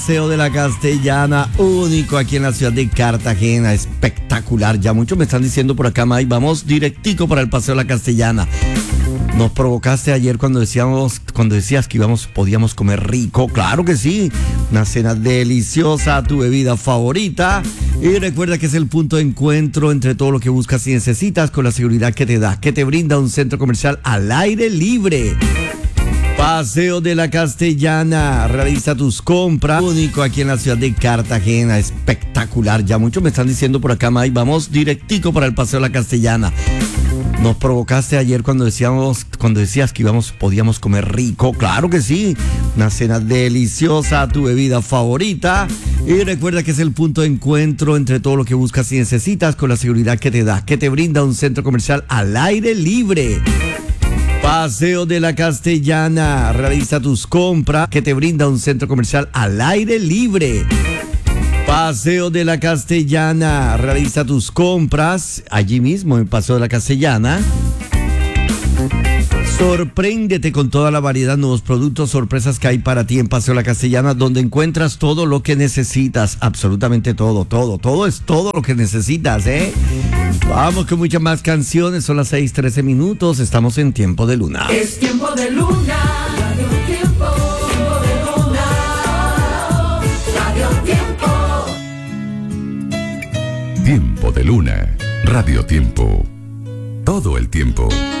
Paseo de la Castellana, único aquí en la ciudad de Cartagena, espectacular. Ya muchos me están diciendo por acá, May, vamos directico para el Paseo de la Castellana. Nos provocaste ayer cuando decías que podíamos comer rico. Claro que sí, una cena deliciosa, tu bebida favorita. Y recuerda que es el punto de encuentro entre todo lo que buscas y necesitas, con la seguridad que te brinda un centro comercial al aire libre. Paseo de la Castellana, realiza tus compras, único aquí en la ciudad de Cartagena, espectacular. Ya muchos me están diciendo por acá, May, vamos directico para el Paseo de la Castellana. Nos provocaste ayer cuando decías que podíamos comer rico. Claro que sí, una cena deliciosa, tu bebida favorita. Y recuerda que es el punto de encuentro entre todo lo que buscas y necesitas, con la seguridad que te brinda un centro comercial al aire libre. Paseo de la Castellana, realiza tus compras, que te brinda un centro comercial al aire libre. Paseo de la Castellana, realiza tus compras allí mismo en Paseo de la Castellana. Sorpréndete con toda la variedad, nuevos productos, sorpresas que hay para ti en Paseo de la Castellana, donde encuentras todo lo que necesitas, absolutamente todo es todo lo que necesitas, ¿eh? Vamos con muchas más canciones, son las 6:13 minutos, estamos en Tiempo de Luna. Es Tiempo de Luna, Radio Tiempo, Tiempo de Luna, Radio Tiempo. Tiempo de Luna, Radio Tiempo, todo el tiempo.